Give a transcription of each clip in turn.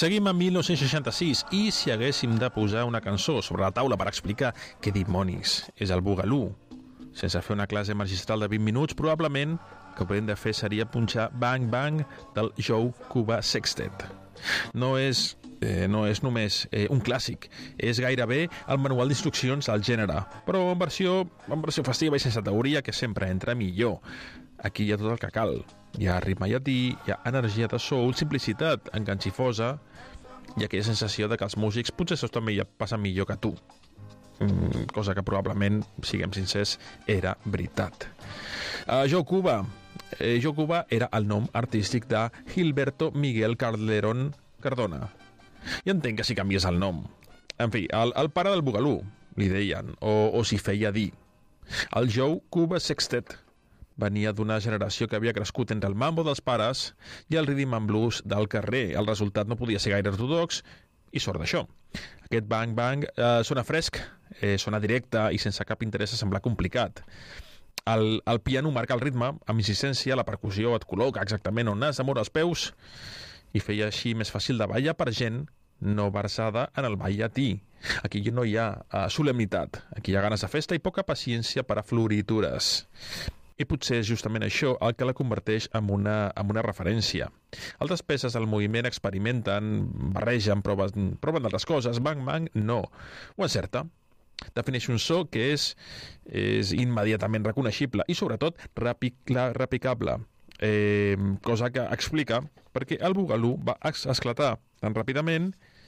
Seguim a 1966 i si haguéssim de posar una cançó sobre la taula per explicar què dimonis és el Boogaloo, sense fer una classe magistral de 20 minuts, probablement el que hauríem de fer seria punxar Bang Bang del Joe Cuba Sextet. No és només un clàssic, és gairebé el manual d'instruccions del gènere, però en versió festiva i sense teoria, que sempre entra millor. Aquí hi ha tot el que cal. Hi ha ritme llatí, hi ha energia de soul, simplicitat enganxifosa i aquella sensació de que els músics potser s'ho també passen millor que tu. Cosa que probablement, siguem sincers, era veritat. Joe Cuba era el nom artístic de Gilberto Miguel Calderón Cardona. I entenc que si canvies el nom. En fi, el pare del Boogaloo, li deien, o s'hi feia dir. El Joe Cuba Sextet venia d'una generació que havia crescut entre el mambo dels pares i el rhythm and blues del carrer. El resultat no podia ser gaire ortodox i sort d'això. Aquest Bang Bang sona fresc, sona directe i sense cap interès a semblar complicat. El piano marca el ritme, amb insistència, la percussió et col·loca exactament on has de moure els peus i feia així més fàcil de ballar per gent no versada en el ball llatí. Aquí no hi ha solemnitat, aquí hi ha ganes de festa i poca paciència per a floritures. I potser és justament això el que la converteix en una referència. Altres peces del moviment experimenten, barregen, proven d'altres coses. Bang Bang no. Ho encerta. Defineix un so que és immediatament reconeixible i sobretot replicable. Cosa que explica perquè el Boogaloo va esclatar tan ràpidament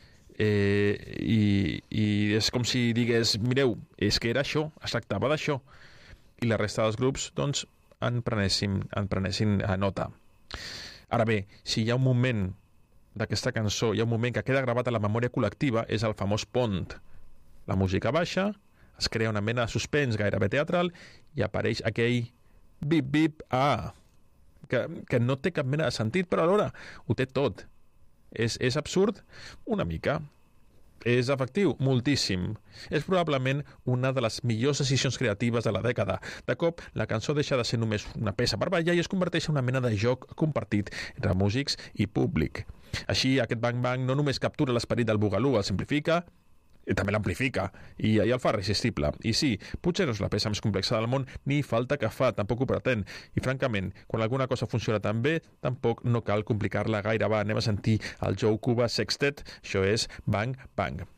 i és com si digués, mireu, és que era això, es tractava d'això, i la resta dels grups doncs en prenessin nota. Ara bé, si hi ha un moment d'aquesta cançó, hi ha un moment que queda gravat a la memòria col·lectiva, és el famós pont. La música baixa, es crea una mena de suspens gairebé teatral i apareix aquell bip bip que no té cap mena de sentit, però alhora ho té tot. És absurd? Una mica. És efectiu? Moltíssim. És probablement una de les millors decisions creatives de la dècada. De cop, la cançó deixa de ser només una peça per ballar i es converteix en una mena de joc compartit entre músics i públic. Així, aquest Bang Bang no només captura l'esperit del Boogaloo, el simplifica, i també l'amplifica i el fa irresistible. I sí, potser no és la peça més complexa del món, ni falta que fa, tampoc ho pretén. I francament, quan alguna cosa funciona tan bé, tampoc no cal complicar-la gaire. Va, anem a sentir el Joe Cuba Sextet. Això és Bang Bang.